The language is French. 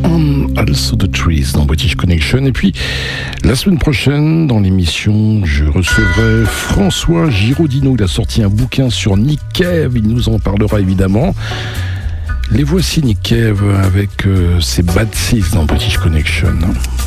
Also the Trees dans British Connection. Et puis, la semaine prochaine, dans l'émission, je recevrai François Giraudino. Il a sorti un bouquin sur Nick Cave. Il nous en parlera évidemment. Les voici Nick Cave avec ses Bad Seeds dans British Connection.